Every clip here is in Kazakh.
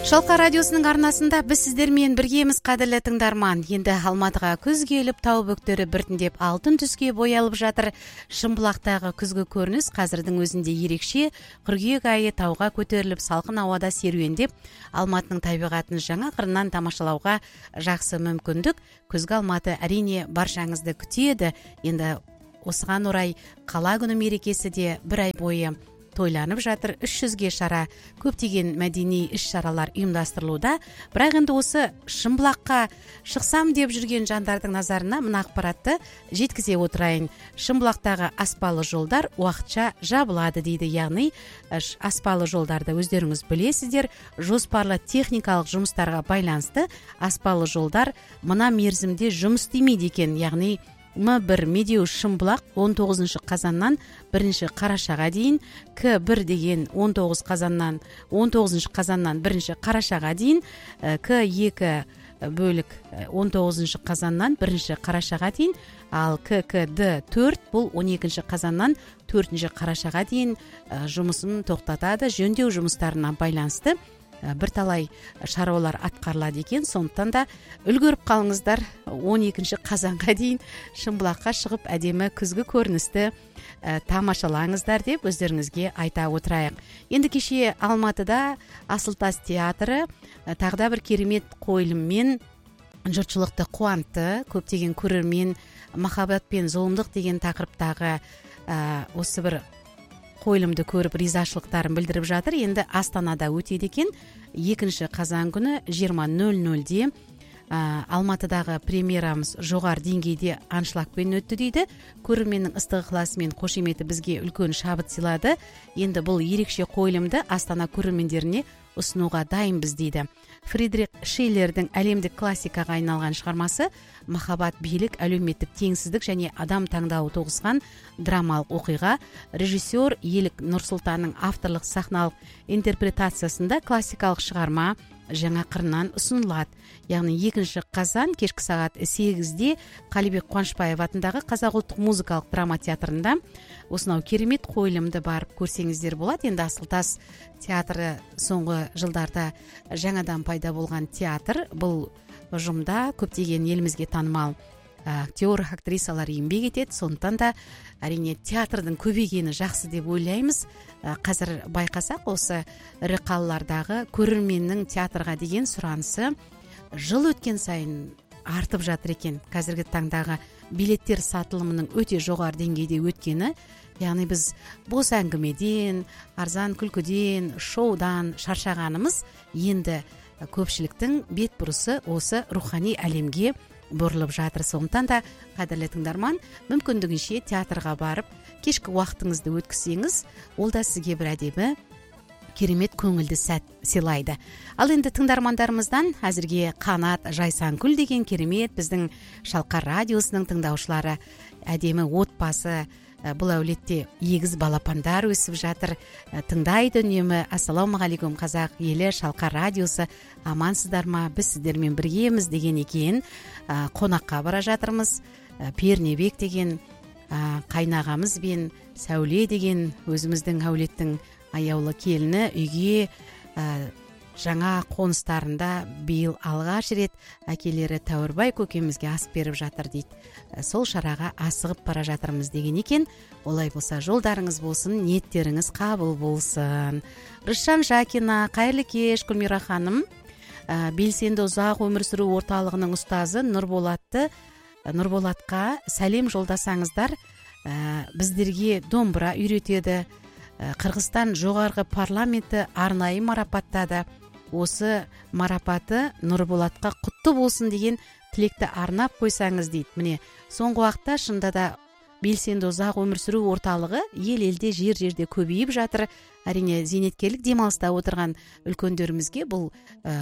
Шалқа радиосының арнасында біз сіздермен біргеміз, қадірлі тыңдарман. Енді Алматыға күз келіп, тау бөктері біртіндеп алтын түске боялып жатыр. Шымбұлақтағы күзгі көрініс қазірдің өзінде ерекше. Қыркүйек айы тауға көтеріліп, салқын ауада серуендеп, Алматының табиғатын жаңа қырынан тамашалауға жақсы мүмкіндік. Күзгі Алматы әрине баршаңызды күтеді. Енді осыған орай қала күні мерекесі де бір ай бойы тойланып жатыр. 300-ге шара, көптеген мәдени іс-шаралар ұйымдастырылуда. Бірақ енді осы Шымбұлаққа шықсам деп жүрген жандардың назарына мына ақпаратты жеткізе отырайын. Шымбұлақтағы аспалы жолдар уақытша жабылады дейді. Яғни аспалы жолдарды өздеріңіз білесіздер, жоспарлы техникалық жұмыстарға байланысты аспалы жолдар мына мерзімде жұмыс істемейді екен. Яғни М1 Медеу Шымбұлақ 19 қазаннан 1 қарашаға дейін, К1 деген 19 қазаннан 1 қарашаға дейін, К2 бөлік 19 қазаннан 1 қарашаға дейін, ал ККД4 бұл 12 қазаннан 4 қарашаға дейін жұмысын тоқтатады. Жөндеу жұмыстарына байланысты бірталай шаруалар атқарылады екен. Сондықтан да үлгеріп қалыңыздар, 12 қазанға дейін Шымбұлаққа шығып әдемі күзгі көріністі тамашалаңыздар деп өздеріңізге айта отырайық. Енді кеше Алматыда Асылтас театры тағда бір керемет қойылыммен жұртшылықты қуантты. Көптеген көрермен махаббат пен зұлымдық деген тақырыптағы осы бір қойылымды көріп ризашылықтарын білдіріп жатыр. Енді Астанада өтеді екен. 2 қазан күні 20:00-де Алматыдағы премьерамыз жоғары деңгейде аншлагпен өтті дейді. Көрерменнің ыстық ықыласы мен қошеметі бізге үлкен шабыт сыйлады. Енді бұл ерекше қойылымды Астана көрермендеріне ұсынуға дайынбыз дейді. Фридрих Шиллердің әлемдік классикаға айналған шығармасы махаббат, билік, әлеуметтік теңсіздік және адам таңдауы тоғысқан драмалық оқиға. Режиссер Елік Нұрсұлтанның авторлық сахналық интерпретациясында классикалық шығарма жаңа қырынан ұсынылады. Яғни 2 қазан кешкі сағат 8-де Қалибек Қуанышбаев атындағы Қазақ ұлттық музыкалық драма театрында осынау керемет қойылымды барып көрсеңіздер болады. Енді Асылтас театры соңғы жылдарда жаңадан пайда болған театр. Бұл ұжымда көптеген елімізге танымал актер, актрисалар еңбек етеді. Сондықтан да әрине театрдың көбейгені жақсы деп ойлаймыз. Қазір байқасақ, осы ірі қалалардағы көрерменнің театрға деген сұранысы жыл өткен сайын артып жатыр екен. Қазіргі таңдағы билеттер сатылымының өте жоғары деңгейде өткені, яғни біз бос әңгімеден, арзан күлкіден, шоудан шаршағанымыз енді көпшіліктің бет бұрысы осы рухани әлемге бұрылып жатыр. Сондықтан да қадірлі тыңдарман, мүмкіндігінше театрға барып кешкі уақытыңызды өткізсеңіз, ол да сізге бір әдемі керемет көңілді сәт сыйлайды. Ал енді тыңдармандарымыздан әзірге Қанат Жайсанкүл деген керемет біздің Шалқар радиосының тыңдаушылары, әдемі отбасы, бұл әулетте егіз балапандар өсіп жатыр, тыңдайды үнемі. Ассалаумағалейкум қазақ елі, Шалқар радиосы, амансыздар ма, біз сіздермен біргеміз деген екен. Қонаққа бара жатырмыз. Пернебек деген қайнағамыз бен Сәуле деген өзіміздің әулеттің аяулы келіні үйге жаңа қоныстарында биыл алғаш рет әкелері Тәуірбай көкемізге ас беріп жатыр дейді. Сол шараға асығып бара жатырмыз деген екен. Олай болса жолдарыңыз болсын, ниеттеріңіз қабыл болсын. Рысжан Жакина, қайырлы кеш Гүлмира ханым. Белсенді ұзақ өмір сүру орталығының ұстазы Нұрболатқа сәлем жолдасаңыздар. Біздерге домбыра үйретеді. Қырғызстан жоғарғы парламенті арнайы марапаттады. Осы марапаты Нұрболатқа құтты болсын деген тілекті арнап қойсаңыз дейді. Міне, соңғы уақытта шынында да белсенді ұзақ өмір сүру орталығы ел-елде, жер-жерде көбейіп жатыр. Әрине зейнеткерлік демалыста отырған үлкендерімізге бұл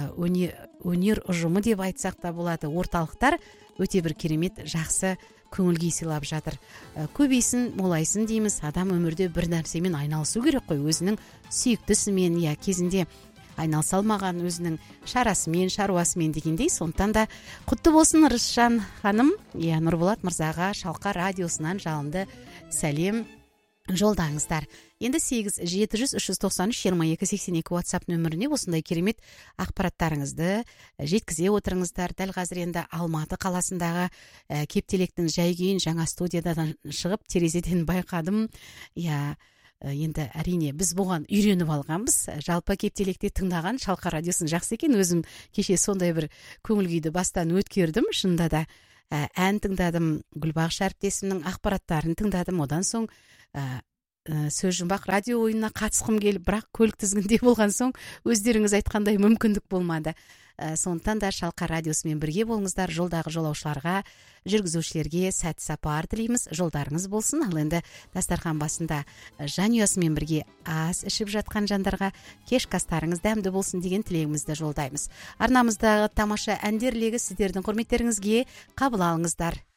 өнер ұжымы деп айтсақ та болады. Орталықтар өте бір керемет жақсы көңілге сыйлап жатыр. Көбейсін, молайсын дейміз. Адам өмірде бір нәрсемен айналысу керек қой. Өзінің сүйіктісімен, кезінде айналыса алмаған өзінің шарасымен, шаруасымен дегендей. Сондықтан да құтты болсын Рысжан ханым. Нұрболат мырзаға Шалқар радиосынан жалынды сәлем жолдаңыздар. Енді 8-700-393-22-82 WhatsApp нөміріне осындай керемет ақпараттарыңызды жеткізе отырыңыздар. Дәл қазір енді Алматы қаласындағы кептелектің жай-күйін жаңа студиядан шығып терезеден байқадым. Енді әрине біз бұған үйреніп алғанбыз. Жалпы кептелекте тыңдаған Шалқар радиосын жақсы екен. Өзім кеше сондай бір көңіл күйді бастан өткердім. Шынында да ән тыңдадым, Гүлбақыш әріптесімнің ақпараттарын тыңдадым. Одан соң сөз жұмбақ радио ойынына қатысқым келіп, бірақ көлік тізгінде болған соң өздеріңіз айтқандай мүмкіндік болмады. Сондықтан да Шалқар радиосымен бірге болыңыздар. Жолдағы жолаушыларға, жүргізушілерге сәт сапар тілейміз. Жолдарыңыз болсын. Ал енді дастархан басында жанұясымен бірге ас ішіп жатқан жандарға кешкі астарыңыз дәмді болсын деген тілегімізді жолдаймыз. Арнамыздағы тамаша әндер легі сіздердің құрметтеріңізге қабыл алыңыздар.